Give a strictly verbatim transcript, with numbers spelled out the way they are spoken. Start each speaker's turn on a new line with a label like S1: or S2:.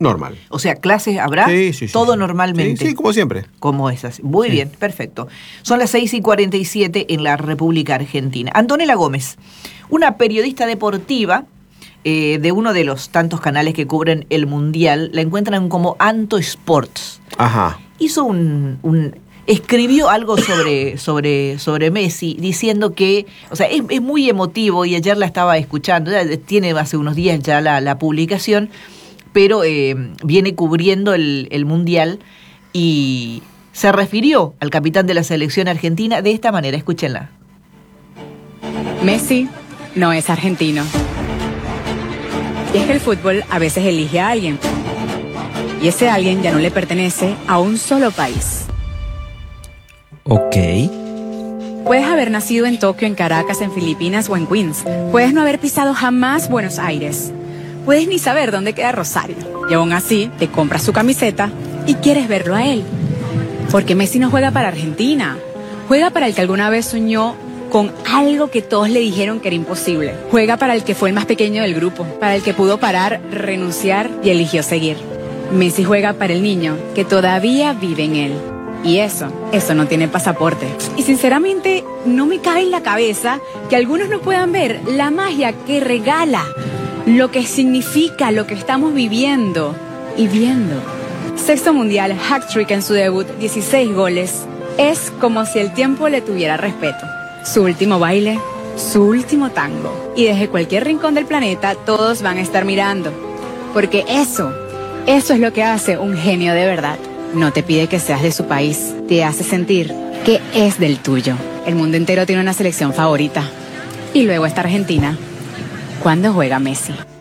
S1: Normal.
S2: O sea, clases habrá,
S1: sí, sí, sí,
S2: todo
S1: sí.
S2: normalmente.
S1: Sí, sí, como siempre.
S2: Como es así. Muy sí. bien, perfecto. Son las seis y cuarenta y siete en la República Argentina. Antonella Gómez, una periodista deportiva eh, de uno de los tantos canales que cubren el Mundial, la encuentran como Anto Sports.
S1: Ajá.
S2: Hizo un... un escribió algo sobre, sobre, sobre Messi, diciendo que, o sea, es, es muy emotivo, y ayer la estaba escuchando, ya tiene hace unos días ya la, la publicación, pero eh, viene cubriendo el, el Mundial, y se refirió al capitán de la selección argentina de esta manera. Escúchenla.
S3: Messi no es argentino. Y es que el fútbol a veces elige a alguien, y ese alguien ya no le pertenece a un solo país.
S4: Ok.
S3: Puedes haber nacido en Tokio, en Caracas, en Filipinas o en Queens. Puedes no haber pisado jamás Buenos Aires. Puedes ni saber dónde queda Rosario. Y aún así, te compras su camiseta y quieres verlo a él. Porque Messi no juega para Argentina. Juega para el que alguna vez soñó con algo que todos le dijeron que era imposible. Juega para el que fue el más pequeño del grupo. Para el que pudo parar, renunciar y eligió seguir. Messi juega para el niño que todavía vive en él. Y eso, eso no tiene pasaporte. Y sinceramente, no me cabe en la cabeza que algunos no puedan ver la magia que regala, lo que significa lo que estamos viviendo y viendo. Sexto mundial, hat-trick en su debut, dieciséis goles. Es como si el tiempo le tuviera respeto. Su último baile, su último tango. Y desde cualquier rincón del planeta, todos van a estar mirando. Porque eso, eso es lo que hace un genio de verdad. No te pide que seas de su país, te hace sentir que es del tuyo. El mundo entero tiene una selección favorita. Y luego está Argentina. ¿Cuándo juega Messi?